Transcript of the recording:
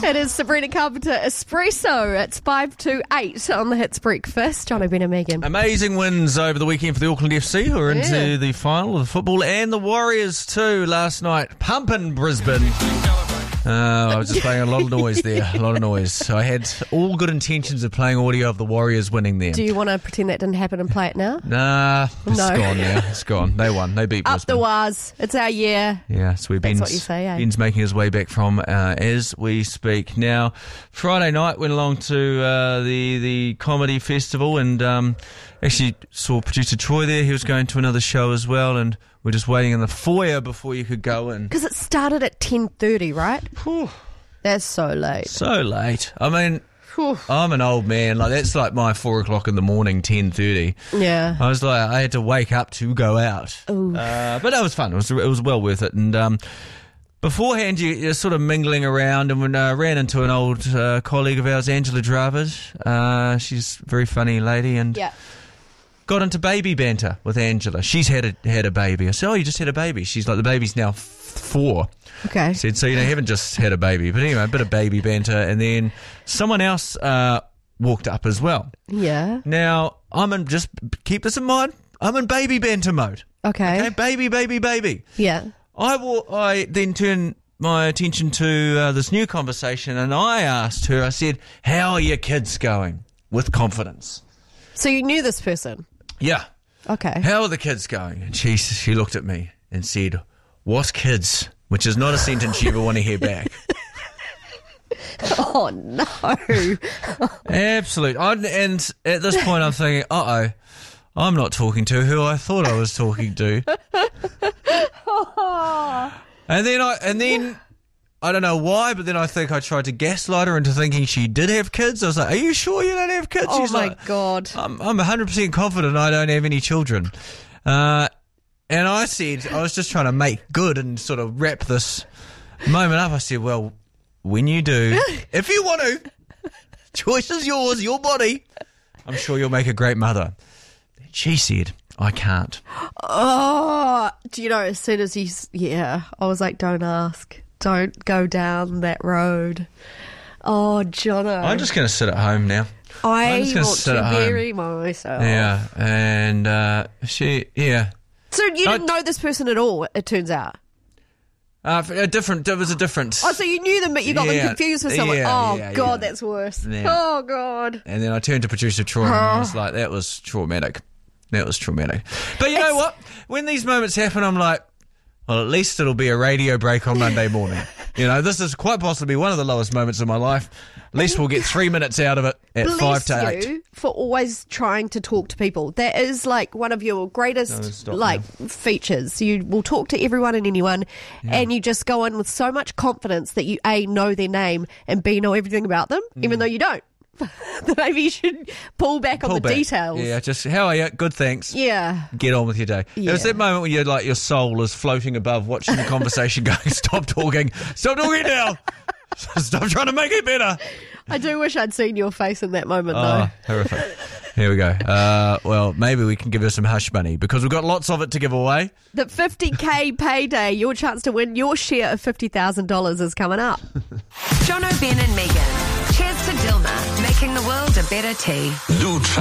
It is Sabrina Carpenter Espresso. It's 5 to 8 on the Hits Breakfast. John O'Brien and Megan. Amazing wins over the weekend for the Auckland FC, who are into the final of the football, and the Warriors too last night. Pumping Brisbane. I was just playing a lot of noise there, a lot of noise. I had all good intentions of playing audio of the Warriors winning there. Do you want to pretend that didn't happen and play it now? Nah, it's gone now. It's gone. They won. They beat Brisbane. Up the Waz. It's our year. Yeah, so That's what you say, eh? Ben's making his way back from as we speak. Now, Friday night went along to the comedy festival and actually saw producer Troy there. He was going to another show as well, and we're just waiting in the foyer before you could go in. Because it started at 10:30, right? Whew. That's so late. So late. I mean, Whew. I'm an old man. Like, that's like my 4 o'clock in the morning, 10:30. Yeah. I was like, I had to wake up to go out. But that was fun. It was well worth it. And beforehand, you're sort of mingling around, and when I ran into an old colleague of ours, Angela Dravid. She's a very funny lady, and got into baby banter with Angela. She's had a baby. I said, oh, you just had a baby? She's like, the baby's now 4. Okay. I said, so you haven't just had a baby. But anyway, a bit of baby banter. And then someone else walked up as well. Yeah. Now, just keep this in mind, I'm in baby banter mode. Okay. Baby. Yeah. I then turned my attention to this new conversation, and I asked her, I said, how are your kids going? With confidence. So you knew this person? Yeah. Okay. How are the kids going? And she looked at me and said, what's kids? Which is not a sentence you ever want to hear back. Oh, no. Absolutely. And at this point, I'm thinking, I'm not talking to who I thought I was talking to. And then I don't know why, but then I think I tried to gaslight her into thinking she did have kids. I was like, are you sure you don't have kids? Oh, She's my like, God. I'm 100% confident I don't have any children. And I said, I was just trying to make good and sort of wrap this moment up. I said, well, when you do, if you want to, choice is yours, your body. I'm sure you'll make a great mother. She said, I can't. Oh, do you know, as soon as I was like, don't ask. Don't go down that road. Oh, Jono. I'm just going to sit at home now. I want to bury myself. Yeah, and So you didn't know this person at all, it turns out? There was a different... Oh, so you knew them, but you got them confused with someone. God, that's worse. Yeah. Oh, God. And then I turned to producer Troy and I was like, that was traumatic. But you know what? When these moments happen, I'm like, well, at least it'll be a radio break on Monday morning. You know, this is quite possibly one of the lowest moments of my life. At least we'll get 3 minutes out of it at 5 to 8. Bless you for always trying to talk to people. That is like one of your greatest features. You will talk to everyone and anyone, and you just go in with so much confidence that you A, know their name, and B, know everything about them, even though you don't. That maybe you should pull back on the details. Yeah, just, how are you? Good, thanks. Yeah. Get on with your day. Yeah. It was that moment where you're like, your soul is floating above, watching the conversation going, stop talking now. Stop trying to make it better. I do wish I'd seen your face in that moment, though. Horrific. Here we go. Well, maybe we can give her some hush money because we've got lots of it to give away. The 50k payday, your chance to win your share of $50,000 is coming up. John O'Brien and Megan. Cheers to Dilma, making the world a better tea.